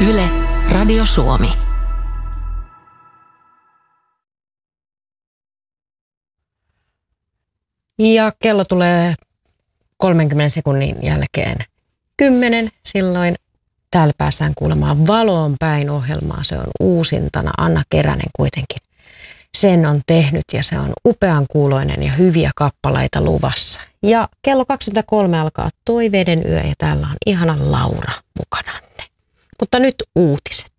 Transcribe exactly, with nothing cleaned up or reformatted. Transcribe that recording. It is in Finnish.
Yle, Radio Suomi. Ja kello tulee kolmenkymmenen sekunnin jälkeen kymmenen. Silloin täällä päästään kuulemaan Valoon päin -ohjelmaa. Se on uusintana. Anna Keränen kuitenkin sen on tehnyt ja se on upean kuuloinen ja hyviä kappaleita luvassa. Ja kello kaksikymmentäkolme alkaa Toiveiden yö ja täällä on ihana Laura mukananne. Mutta nyt uutiset.